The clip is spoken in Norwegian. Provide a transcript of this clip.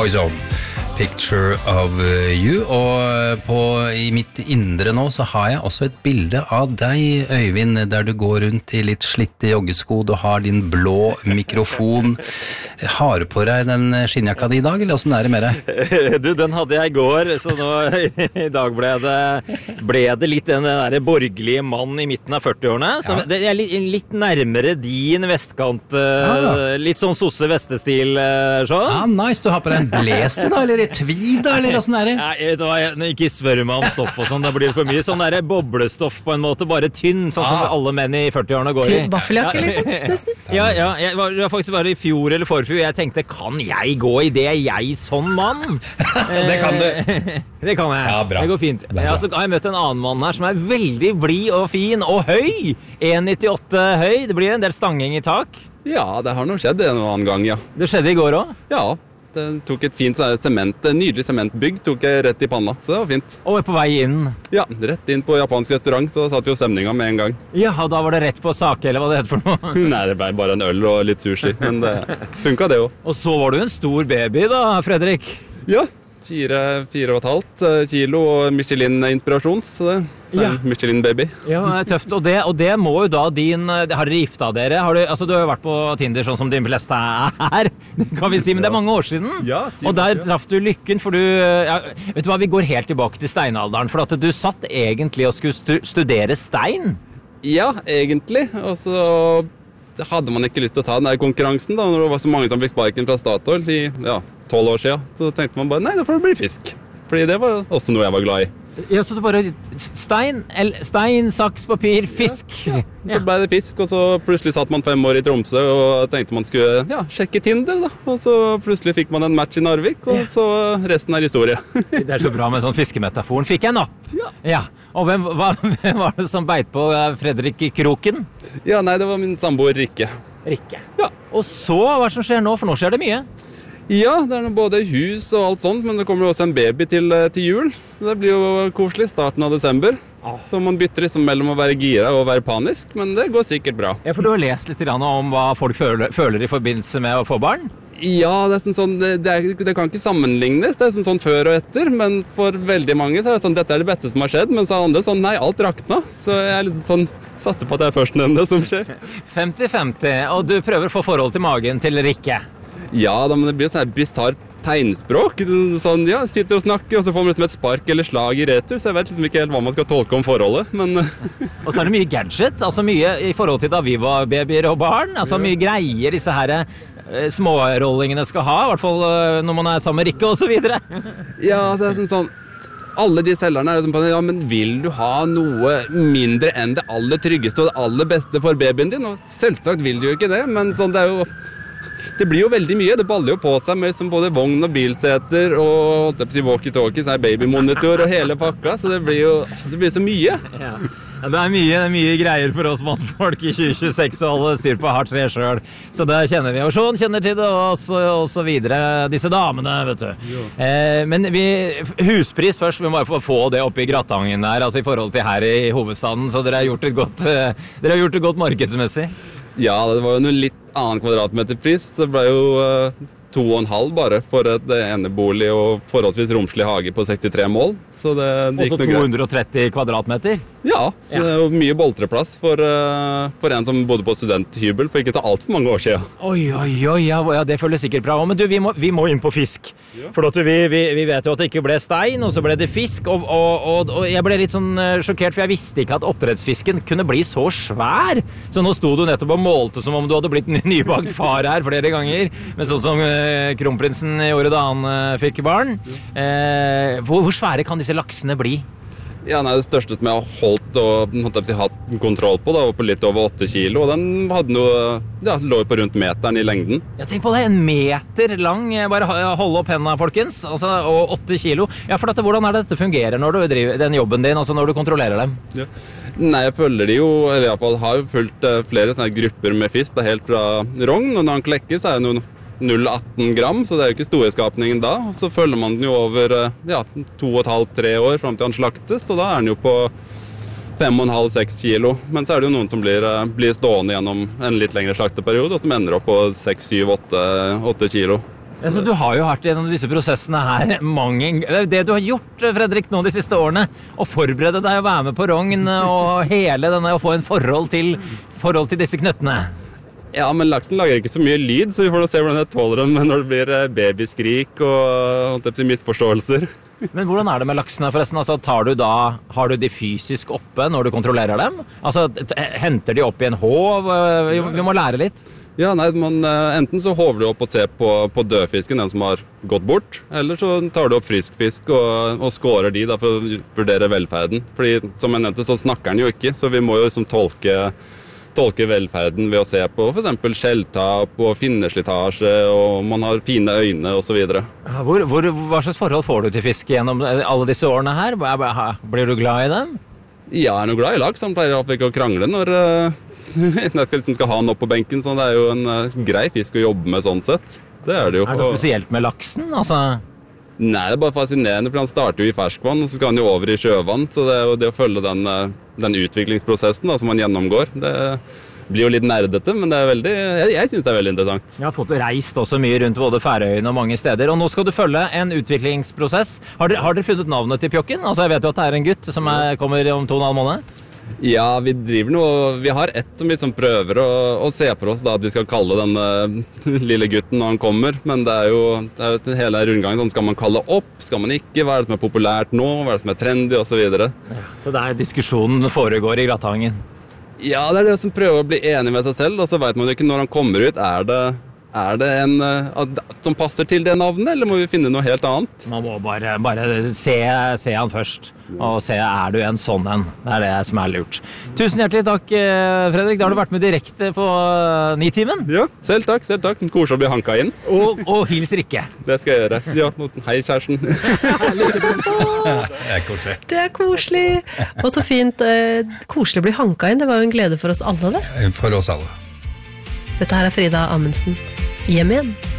Boyzone. Picture of you. Og i mitt indre nå så har jeg også et bilde av deg, Øyvind, der du går rundt i litt slitte joggesko. Du har din blå mikrofon. Har du på deg den skinnjakka di i dag, eller hvordan er det med deg? Du, den hadde jeg i går, så nå i dag ble det litt den der borgerlige mann i midten av 40-årene. Så det er litt nærmere din vestkant, litt sånn sosse-vestestil, sånn. Ja, nice. Du har på deg en blazer da, eller tweed da, eller hvordan er det? Nei, vet du hva, ikke spør meg om stoff og sånn, det blir for mye sånn der boblestoff på en måte, bare tynn, sånn som alle menn i 40-årene går i. Tynn vaffeljakke, liksom? Ja, jeg var faktisk bare i fjor eller forfjor, jeg tenkte, kan jeg gå i det, jeg sånn mann? Det kan du. Det kan jeg. Ja, bra. Det går fint. Ja, så har jeg møtt en annen mann her som er veldig blid og fin og høy. 1,98 høy, det blir en del stanging i tak. Ja, det har nok skjedd en annen gang, ja. Det skjedde i går også? Ja. Det tok et fint nydelig sementbygg, tok jeg rett i panna, så det var fint. Og på vei inn? Ja, rett inn på japansk restaurant, så satt vi jo stemninga med en gang. Ja, og da var det rett på sake, eller hva det heter for noe? Nei, det ble bare en øl og litt sushi, men det funket det jo. Og så var du en stor baby da, Fredrik? Ja, 4,5 kilo og Michelin-inspirasjon, så det er en Michelin-baby. Ja, det er tøft, og det må jo da har dere gifta dere? Du har jo vært på Tinder sånn som de fleste er, kan vi si, men det er mange år siden. Ja, og der traff du lykken, for vet du hva, vi går helt tilbake til steinalderen, for at du satt egentlig og skulle studere stein. Ja, egentlig, og så hadde man ikke lyst til å ta den der konkurransen da, når det var så mange som fikk sparken fra Statoil i 12 år siden, så tenkte man bare, nei, da får det bli fisk. Fordi det var også noe jeg var glad i. Ja, så det bare stein, saks, papir, fisk. Ja. Så ble det fisk, og så plutselig satt man 5 år i Tromsø og tenkte man skulle sjekke Tinder da. Og så plutselig fikk man en match i Narvik, og så resten er historie. Det er så bra med sånn fiskemetaforen. Fikk jeg en napp? Ja. Og hvem var det som beit på Fredrik i kroken? Ja, nei, det var min samboer Rikke. Rikke. Ja. Og så, hva som skjer nå? For nå skjer det mye. Ja, det er både hus og alt sånt, men det kommer også en baby til jul. Så det blir jo koselig starten av desember. Så man bytter liksom mellom å være gira og være panisk, men det går sikkert bra. Ja, for du har lest litt om hva folk føler i forbindelse med å få barn? Ja, det er sånn, det kan ikke sammenlignes, det er sånn før og etter, men for veldig mange så er det sånn, dette er det beste som har skjedd, men så er andre sånn, nei, alt rakna. Så jeg er liksom sånn, satser på at det er førstnevnte som skjer. 50-50, og du prøver å få forhold til magen til Rikke. Ja, men det blir jo sånn her bizarrt tegnspråk. Sånn, ja, sitter og snakker, og så får man liksom et spark eller slag i retur, så jeg vet liksom ikke helt hva man skal tolke om forholdet, men... Og så er det mye gadget, altså mye i forhold til da vi var babyer og barn, altså mye greier disse her smårollingene skal ha, i hvert fall når man er sammen med Rikke og så videre. Ja, det er sånn... Alle de selgerne er liksom på, ja, men vil du ha noe mindre enn det aller tryggeste og det aller beste for babyen din? Og selvsagt vil du jo ikke det, men sånn, det blir jo veldig mye. Det baller jo på seg med som både vogn og bilseter og walkie-talkies, babymonitor og hele pakka, så det blir så mye. Ja. Ja, det er mye greier for oss mannfolk i 2026 å holde styr på hardt tre selv. Så det kjenner vi. Og Sean kjenner til det, og så videre. Disse damene, vet du. Men huspris først, vi må få det oppe i Grattangen der, altså i forhold til her i hovedstaden. Så dere har gjort det godt markedsmessig. Ja, det var jo noe litt annen kvadratmeterpris. Det ble jo 2,5 bare for et enebolig og forholdsvis romslig hage på 63 mål. Så det gikk også 230 kvadratmeter? Ja, så det er jo mye boltreplass for en som bodde på studenthybel for ikke så alt for mange år siden. Oi, ja, det føles sikkert bra. Men du, vi må inn på fisk. Ja. For at vi vet jo at det ikke ble stein, og så ble det fisk, og jeg ble litt sånn sjokkert, for jeg visste ikke at oppdrettsfisken kunne bli så svær. Så nå sto du nettopp og målte som om du hadde blitt nybakt far her flere ganger, men sånn som kronprinsen gjorde da han fikk barn. Hvor svære kan disse laksene bli? Ja, nei, det største som jeg har holdt og hatt kontroll på, da, var på litt over 8 kilo, og den lå på rundt meteren i lengden. Jeg tenker på det, 1 meter lang, bare holde opp hendene, folkens, altså, og 8 kilo. Ja, for hvordan er det dette fungerer når du driver den jobben din, altså når du kontrollerer dem? Ja. Nei, jeg følger de jo, eller i hvert fall har jo fulgt flere sånne grupper med fisk, da, helt fra rogn, og når han klekker så er det noen 0,18 gram, så det er jo ikke storskapningen da. Så følger man den jo over 2,5-3 år frem til han slaktes, og da er den jo på 5,5-6 kilo. Men så er det jo noen som blir stående gjennom en litt lengre slakteperiode, og som ender opp på 6-7-8 kilo. Så du har jo vært gjennom disse prosessene her det du har gjort, Fredrik, nå de siste årene, å forberede deg å være med på rogn og hele denne, å få en forhold til disse knøttene. Ja, men laksen lager ikke så mye lyd, så vi får se hvordan jeg tåler dem når det blir babyskrik og misforståelser. Men hvordan det med laksene forresten? Altså, har du de fysisk oppe når du kontrollerer dem? Altså, henter de opp i en håv? Vi må lære litt. Ja, nei, enten så håver du opp og ser på dødfisken, den som har gått bort, eller så tar du opp frisk fisk og skårer de da, for å vurdere velferden. Fordi, som jeg nevnte, så snakker den jo ikke, så vi må jo liksom tolke velferden ved å se på for eksempel skjelltap og finneslitasje, og man har fine øyne og så videre. Hva slags forhold får du til fisk gjennom alle disse årene her? Blir du glad i dem? Ja, jeg er noe glad i laks, han pleier iallfall ikke å krangle når jeg skal ha han opp på benken, så det er jo en grei fisk å jobbe med sånn sett. Det er det jo. Er det noe spesielt med laksen? Altså... Nei, det er bare fascinerende, for han starter jo i ferskvann, og så skal han jo over i sjøvann, så det er jo det å følge den utviklingsprosessen da, som han gjennomgår. Det blir jo litt nerdete, men det er veldig, jeg synes det er veldig interessant. Jeg har fått reist også mye rundt både Færøyene og mange steder, og nå skal du følge en utviklingsprosess. Har dere funnet navnet til pjokken? Altså, jeg vet jo at det er en gutt som kommer om 2,5 måneder. Ja, vi har ett som liksom prøver å se for oss da, at vi skal kalle denne lille gutten når han kommer, men det er jo hele rundgangen, sånn skal man kalle opp, skal man ikke, hva er det som er populært nå, hva er det som er trendy og så videre. Ja, så det er diskusjonen foregår i Gratangen? Ja, det er det som prøver å bli enig med seg selv, og så vet man jo ikke når han kommer ut, er det en som passer til det navnet, eller må vi finne noe helt annet? Man må bare se han først, og se du en sånn en. Det er det som er lurt. Tusen hjertelig takk, Fredrik. Da har du vært med direkte på Nitimen. Ja, selv takk. Koselig å bli hanka inn. Og hils Rikke. Det skal jeg gjøre. Ja, hei kjæresten. Det er koselig. Og så fint. Koselig å bli hanka inn. Det var jo en glede for oss alle, det. For oss alle. Dette her er Frida Amundsen. Hjem igjen.